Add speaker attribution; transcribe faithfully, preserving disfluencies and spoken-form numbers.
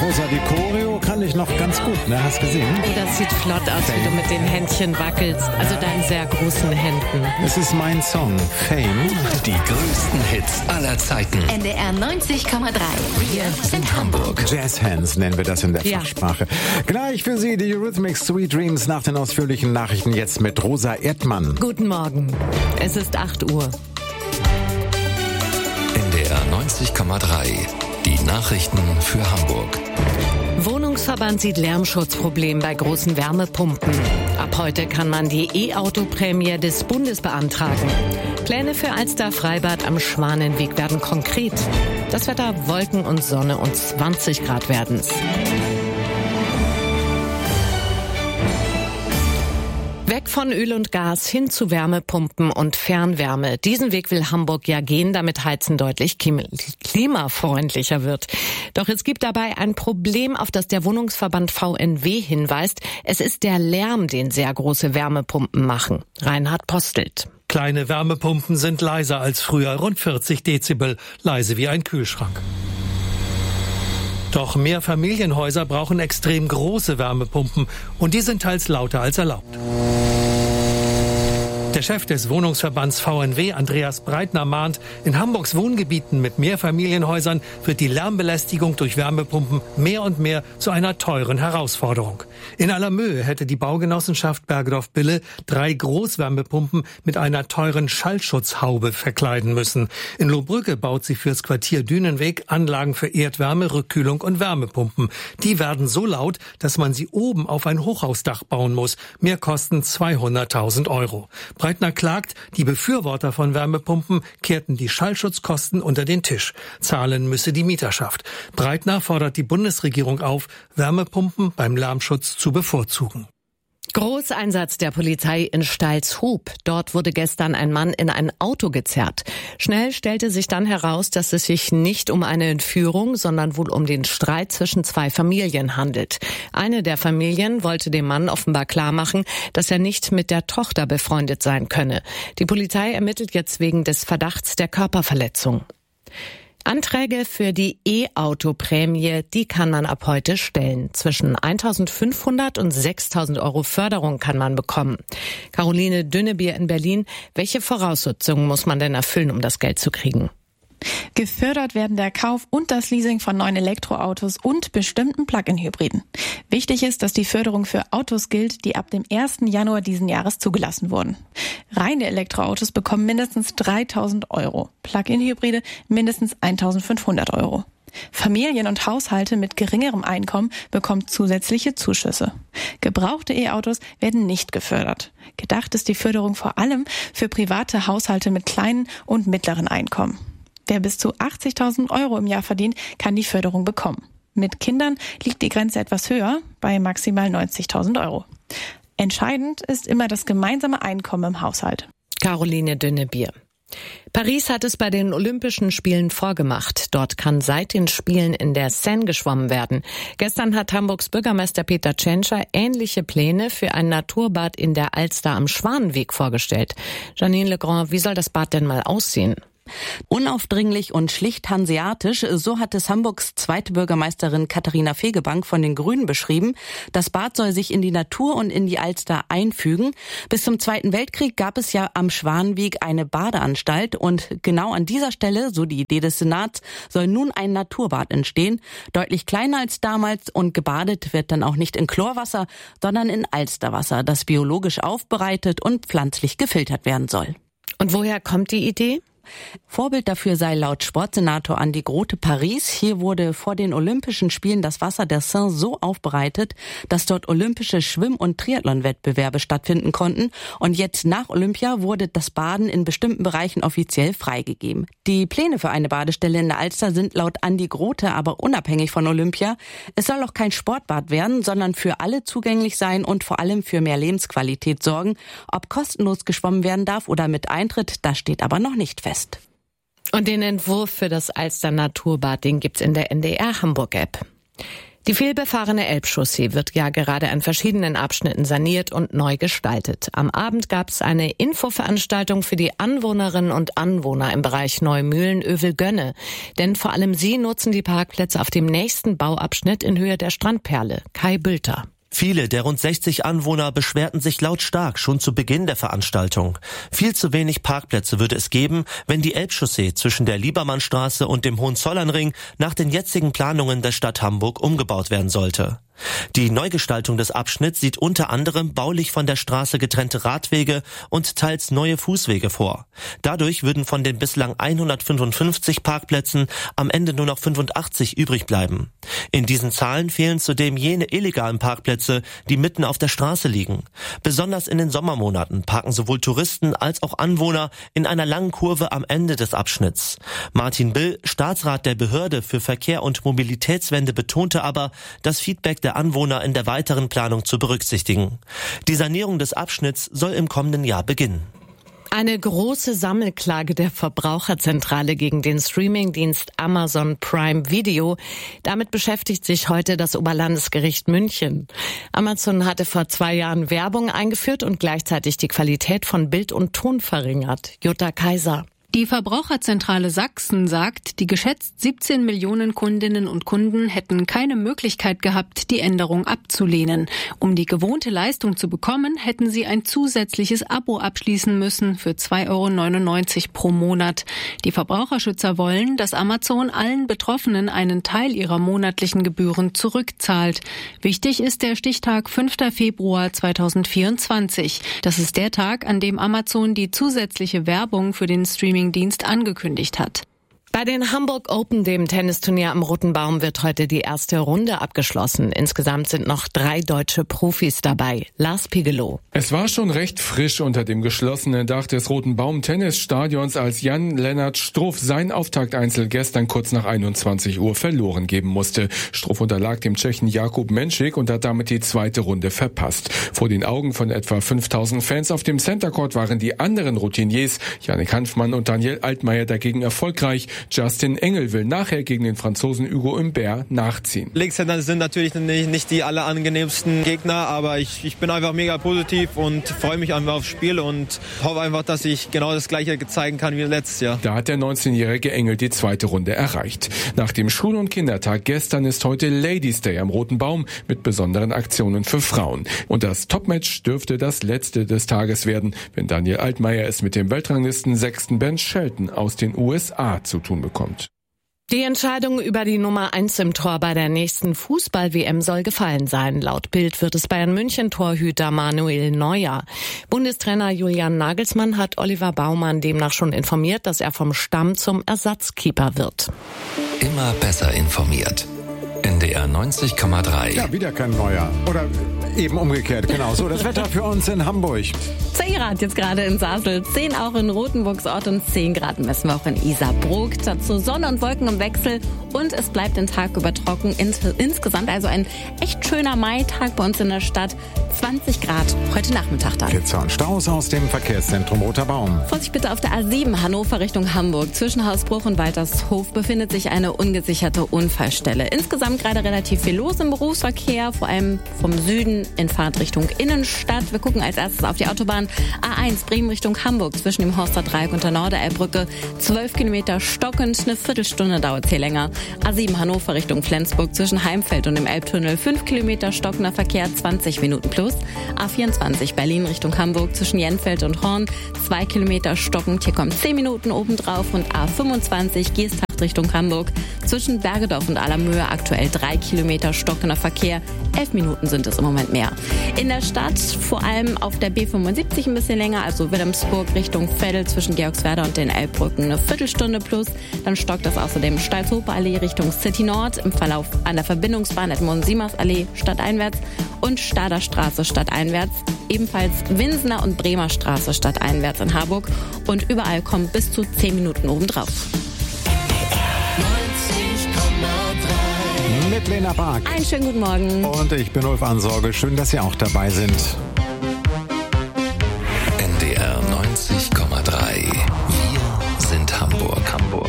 Speaker 1: Rosa, die Choreo kann ich noch ganz gut, ne? Hast gesehen?
Speaker 2: Oh, das sieht flott aus, Fame. Wie du mit den Händchen wackelst. Also deinen sehr großen Händen.
Speaker 1: Es ist mein Song, Fame.
Speaker 3: Die größten Hits aller Zeiten.
Speaker 4: N D R neunzig Komma drei. Wir sind Hamburg.
Speaker 1: Jazz Hands nennen wir das in der
Speaker 2: Ja.
Speaker 1: Fachsprache. Gleich für Sie die Eurythmics Sweet Dreams nach den ausführlichen Nachrichten jetzt mit Rosa Erdmann.
Speaker 2: Guten Morgen. Es ist acht Uhr.
Speaker 3: N D R neunzig Komma drei. Die Nachrichten für Hamburg.
Speaker 2: Wohnungsverband sieht Lärmschutzproblem bei großen Wärmepumpen. Ab heute kann man die E-Auto-Prämie des Bundes beantragen. Pläne für Alster Freibad am Schwanenweg werden konkret. Das Wetter Wolken und Sonne und zwanzig Grad werden's. Weg von Öl und Gas hin zu Wärmepumpen und Fernwärme. Diesen Weg will Hamburg ja gehen, damit Heizen deutlich klimafreundlicher wird. Doch es gibt dabei ein Problem, auf das der Wohnungsverband V N W hinweist. Es ist der Lärm, den sehr große Wärmepumpen machen. Reinhard Postelt.
Speaker 5: Kleine Wärmepumpen sind leiser als früher, rund vierzig Dezibel, leise wie ein Kühlschrank. Doch Mehrfamilienhäuser brauchen extrem große Wärmepumpen und die sind teils lauter als erlaubt. Der Chef des Wohnungsverbands V N W, Andreas Breitner, mahnt, in Hamburgs Wohngebieten mit Mehrfamilienhäusern wird die Lärmbelästigung durch Wärmepumpen mehr und mehr zu einer teuren Herausforderung. In aller Mühe hätte die Baugenossenschaft Bergedorf-Bille drei Großwärmepumpen mit einer teuren Schallschutzhaube verkleiden müssen. In Lohbrügge baut sie fürs Quartier Dünenweg Anlagen für Erdwärme, Rückkühlung und Wärmepumpen. Die werden so laut, dass man sie oben auf ein Hochhausdach bauen muss. Mehr kosten zweihunderttausend Euro. Breitner klagt, die Befürworter von Wärmepumpen kehrten die Schallschutzkosten unter den Tisch. Zahlen müsse die Mieterschaft. Breitner fordert die Bundesregierung auf, Wärmepumpen beim Lärmschutz zu bevorzugen.
Speaker 2: Großeinsatz der Polizei in Stalzhoop. Dort wurde gestern ein Mann in ein Auto gezerrt. Schnell stellte sich dann heraus, dass es sich nicht um eine Entführung, sondern wohl um den Streit zwischen zwei Familien handelt. Eine der Familien wollte dem Mann offenbar klarmachen, dass er nicht mit der Tochter befreundet sein könne. Die Polizei ermittelt jetzt wegen des Verdachts der Körperverletzung. Anträge für die E-Auto-Prämie, die kann man ab heute stellen. Zwischen eintausendfünfhundert und sechstausend Euro Förderung kann man bekommen. Caroline Dünnebier in Berlin, welche Voraussetzungen muss man denn erfüllen, um das Geld zu kriegen?
Speaker 6: Gefördert werden der Kauf und das Leasing von neuen Elektroautos und bestimmten Plug-in-Hybriden. Wichtig ist, dass die Förderung für Autos gilt, die ab dem ersten Januar diesen Jahres zugelassen wurden. Reine Elektroautos bekommen mindestens dreitausend Euro, Plug-in-Hybride mindestens eintausendfünfhundert Euro. Familien und Haushalte mit geringerem Einkommen bekommen zusätzliche Zuschüsse. Gebrauchte E-Autos werden nicht gefördert. Gedacht ist die Förderung vor allem für private Haushalte mit kleinen und mittleren Einkommen. Wer bis zu achtzigtausend Euro im Jahr verdient, kann die Förderung bekommen. Mit Kindern liegt die Grenze etwas höher, bei maximal neunzigtausend Euro. Entscheidend ist immer das gemeinsame Einkommen im Haushalt.
Speaker 2: Caroline Dünnebier. Paris hat es bei den Olympischen Spielen vorgemacht. Dort kann seit den Spielen in der Seine geschwommen werden. Gestern hat Hamburgs Bürgermeister Peter Tschentscher ähnliche Pläne für ein Naturbad in der Alster am Schwanenweg vorgestellt. Janine Legrand, wie soll das Bad denn mal aussehen?
Speaker 7: Unaufdringlich und schlicht hanseatisch, so hat es Hamburgs zweite Bürgermeisterin Katharina Fegebank von den Grünen beschrieben. Das Bad soll sich in die Natur und in die Alster einfügen. Bis zum Zweiten Weltkrieg gab es ja am Schwanenweg eine Badeanstalt und genau an dieser Stelle, so die Idee des Senats, soll nun ein Naturbad entstehen. Deutlich kleiner als damals und gebadet wird dann auch nicht in Chlorwasser, sondern in Alsterwasser, das biologisch aufbereitet und pflanzlich gefiltert werden soll.
Speaker 2: Und woher kommt die Idee?
Speaker 7: Vorbild dafür sei laut Sportsenator Andi Grote Paris. Hier wurde vor den Olympischen Spielen das Wasser der Seine so aufbereitet, dass dort olympische Schwimm- und Triathlon-Wettbewerbe stattfinden konnten. Und jetzt nach Olympia wurde das Baden in bestimmten Bereichen offiziell freigegeben. Die Pläne für eine Badestelle in der Alster sind laut Andi Grote aber unabhängig von Olympia. Es soll auch kein Sportbad werden, sondern für alle zugänglich sein und vor allem für mehr Lebensqualität sorgen. Ob kostenlos geschwommen werden darf oder mit Eintritt, das steht aber noch nicht fest.
Speaker 2: Und den Entwurf für das Alster Naturbad, den gibt's in der N D R Hamburg App. Die vielbefahrene Elbchaussee wird ja gerade an verschiedenen Abschnitten saniert und neu gestaltet. Am Abend gab es eine Infoveranstaltung für die Anwohnerinnen und Anwohner im Bereich Neumühlen-Övelgönne. Denn vor allem sie nutzen die Parkplätze auf dem nächsten Bauabschnitt in Höhe der Strandperle. Kai Bülter.
Speaker 8: Viele der rund sechzig Anwohner beschwerten sich lautstark schon zu Beginn der Veranstaltung. Viel zu wenig Parkplätze würde es geben, wenn die Elbchaussee zwischen der Liebermannstraße und dem Hohenzollernring nach den jetzigen Planungen der Stadt Hamburg umgebaut werden sollte. Die Neugestaltung des Abschnitts sieht unter anderem baulich von der Straße getrennte Radwege und teils neue Fußwege vor. Dadurch würden von den bislang hundertfünfundfünfzig Parkplätzen am Ende nur noch fünfundachtzig übrig bleiben. In diesen Zahlen fehlen zudem jene illegalen Parkplätze, die mitten auf der Straße liegen. Besonders in den Sommermonaten parken sowohl Touristen als auch Anwohner in einer langen Kurve am Ende des Abschnitts. Martin Bill, Staatsrat der Behörde für Verkehr und Mobilitätswende, betonte aber, das Feedback der Anwohner in der weiteren Planung zu berücksichtigen. Die Sanierung des Abschnitts soll im kommenden Jahr beginnen.
Speaker 2: Eine große Sammelklage der Verbraucherzentrale gegen den Streamingdienst Amazon Prime Video. Damit beschäftigt sich heute das Oberlandesgericht München. Amazon hatte vor zwei Jahren Werbung eingeführt und gleichzeitig die Qualität von Bild und Ton verringert. Jutta Kaiser.
Speaker 9: Die Verbraucherzentrale Sachsen sagt, die geschätzt siebzehn Millionen Kundinnen und Kunden hätten keine Möglichkeit gehabt, die Änderung abzulehnen. Um die gewohnte Leistung zu bekommen, hätten sie ein zusätzliches Abo abschließen müssen für zwei Euro neunundneunzig pro Monat. Die Verbraucherschützer wollen, dass Amazon allen Betroffenen einen Teil ihrer monatlichen Gebühren zurückzahlt. Wichtig ist der Stichtag fünfter Februar zweitausendvierundzwanzig. Das ist der Tag, an dem Amazon die zusätzliche Werbung für den Streaming Dienst angekündigt hat.
Speaker 2: Bei den Hamburg Open, dem Tennisturnier am Roten Baum, wird heute die erste Runde abgeschlossen. Insgesamt sind noch drei deutsche Profis dabei. Lars Pigelow.
Speaker 10: Es war schon recht frisch unter dem geschlossenen Dach des Roten Baum Tennisstadions, als Jan-Lennart Struff sein Auftakteinzel gestern kurz nach einundzwanzig Uhr verloren geben musste. Struff unterlag dem Tschechen Jakub Menschik und hat damit die zweite Runde verpasst. Vor den Augen von etwa fünftausend Fans auf dem Centercourt waren die anderen Routiniers, Jannik Hanfmann und Daniel Altmaier, dagegen erfolgreich. Justin Engel will nachher gegen den Franzosen Hugo Humbert nachziehen.
Speaker 11: Linkshänder sind natürlich nicht, nicht die allerangenehmsten Gegner, aber ich, ich bin einfach mega positiv und freue mich einfach aufs Spiel und hoffe einfach, dass ich genau das Gleiche zeigen kann wie letztes Jahr.
Speaker 10: Da hat der neunzehnjährige Engel die zweite Runde erreicht. Nach dem Schul- und Kindertag gestern ist heute Ladies Day am Roten Baum mit besonderen Aktionen für Frauen. Und das Topmatch dürfte das letzte des Tages werden, wenn Daniel Altmaier es mit dem Weltranglisten sechsten Ben Shelton aus den U S A zu tun bekommt.
Speaker 2: Die Entscheidung über die Nummer eins im Tor bei der nächsten Fußball-W M soll gefallen sein. Laut Bild wird es Bayern München-Torhüter Manuel Neuer. Bundestrainer Julian Nagelsmann hat Oliver Baumann demnach schon informiert, dass er vom Stamm zum Ersatzkeeper wird.
Speaker 3: Immer besser informiert. N D R neunzig Komma drei.
Speaker 1: Ja, wieder kein Neuer. Oder eben umgekehrt, genau. So, das Wetter für uns in Hamburg.
Speaker 7: zehn Grad jetzt gerade in Sasel, zehn auch in Rothenburgsort und zehn Grad messen wir auch in Isarbrug. Dazu Sonne und Wolken im Wechsel und es bleibt den Tag über trocken. Ins, insgesamt also ein echt schöner Maitag bei uns in der Stadt. zwanzig Grad heute Nachmittag dann.
Speaker 1: Pizza und Staus aus dem Verkehrszentrum Roter Baum.
Speaker 7: Vorsicht bitte auf der A sieben Hannover Richtung Hamburg. Zwischen Hausbruch und Waltershof befindet sich eine ungesicherte Unfallstelle. Insgesamt gerade relativ viel los im Berufsverkehr, vor allem vom Süden in Fahrtrichtung Innenstadt. Wir gucken als erstes auf die Autobahn A eins Bremen Richtung Hamburg zwischen dem Horster Dreieck und der Norderelbbrücke. zwölf Kilometer stockend, eine Viertelstunde dauert es hier länger. A sieben Hannover Richtung Flensburg zwischen Heimfeld und dem Elbtunnel. fünf Kilometer stockender Verkehr, zwanzig Minuten plus. A vierundzwanzig Berlin Richtung Hamburg zwischen Jenfeld und Horn. zwei Kilometer stockend, hier kommen zehn Minuten obendrauf. Und A fünfundzwanzig Geesthacht Richtung Hamburg zwischen Bergedorf und Allermöhe aktuell drei Kilometer stockender Verkehr. elf Minuten sind es im Moment mehr. In der Stadt vor allem auf der B fünfundsiebzig ein bisschen länger, also Wilhelmsburg Richtung Veddel zwischen Georgswerda und den Elbbrücken eine Viertelstunde plus. Dann stockt es außerdem Stalzhofer-Allee Richtung City Nord im Verlauf an der Verbindungsbahn Edmund-Siemers-Allee stadteinwärts und Stader Straße stadteinwärts. Ebenfalls Winsener und Bremer Straße stadteinwärts in Harburg und überall kommen bis zu zehn Minuten obendrauf.
Speaker 1: Mit Lena Park.
Speaker 7: Einen schönen guten Morgen.
Speaker 1: Und ich bin Ulf Ansorge. Schön, dass Sie auch dabei sind.